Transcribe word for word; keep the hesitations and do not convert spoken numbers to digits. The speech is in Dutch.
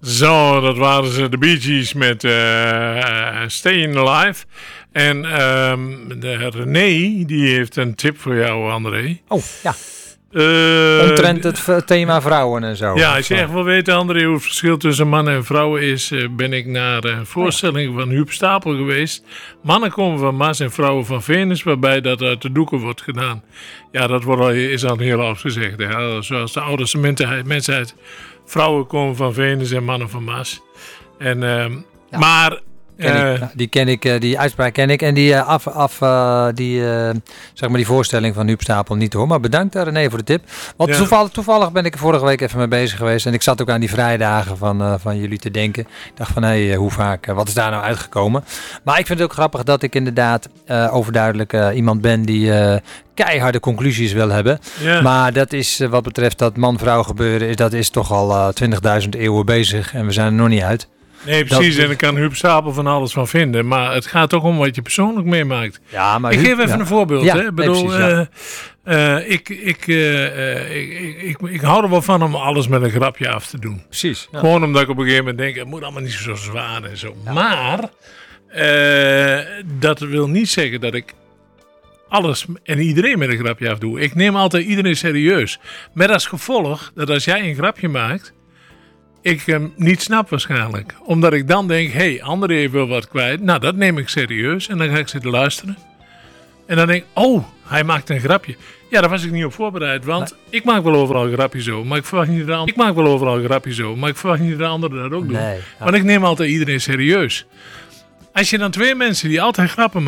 Zo, dat waren ze, de Bee Gees met uh, Staying Alive. En um, de René, die heeft een tip voor jou, André. Oh, ja. Uh, Omtrent het v- thema vrouwen en zo. Ja, als je echt wil weten, André, hoe het verschil tussen mannen en vrouwen is, uh, ben ik naar een voorstelling oh ja. van Huub Stapel geweest. Mannen komen van Mars en vrouwen van Venus, waarbij dat uit de doeken wordt gedaan. Ja, dat wordt al, is al heel oud gezegd. Hè? Zoals de oudste mensheid. Vrouwen komen van Venus en mannen van Mars. En, uh, ja. Maar... Ken uh, ik, nou, die ken ik, die uitspraak ken ik. En die, uh, af, af, uh, die, uh, zeg maar die voorstelling van Huub Stapel niet hoor. Maar bedankt uh, René voor de tip. Want ja. toevallig, toevallig ben ik er vorige week even mee bezig geweest. En ik zat ook aan die vrijdagen van, uh, van jullie te denken. Ik dacht van, hé, hey, uh, hoe vaak, uh, wat is daar nou uitgekomen? Maar ik vind het ook grappig dat ik inderdaad uh, overduidelijk uh, iemand ben die... Uh, keiharde conclusies wil hebben. Ja. Maar dat is uh, wat betreft dat man-vrouw gebeuren, is, dat is toch al uh, twintigduizend eeuwen bezig. En we zijn er nog niet uit. Nee, precies. Dat... En ik kan Huub Stapel van alles van vinden. Maar het gaat toch om wat je persoonlijk meemaakt. Ja, maar ik Huub, geef even ja. een voorbeeld. Ja, hè. Ik bedoel, nee, precies, ja. uh, uh, ik, ik, uh, ik, ik, ik, ik hou er wel van om alles met een grapje af te doen. Precies. Ja. Gewoon omdat ik op een gegeven moment denk, het moet allemaal niet zo zwaar en zo. Ja. Maar uh, dat wil niet zeggen dat ik alles en iedereen met een grapje af doe. Ik neem altijd iedereen serieus. Met als gevolg dat als jij een grapje maakt, ik hem niet snap waarschijnlijk. Omdat ik dan denk, hé, hey, André wil wat kwijt. Nou, dat neem ik serieus. En dan ga ik zitten luisteren. En dan denk ik, oh, hij maakt een grapje. Ja, daar was ik niet op voorbereid. Want nee. ik maak wel overal een grapje zo. Maar ik verwacht niet dat Ik maak wel overal een grapje zo. Maar ik verwacht niet dat de anderen dat ook doen. Nee, ja. Want ik neem altijd iedereen serieus. Als je dan twee mensen die altijd grappen maken.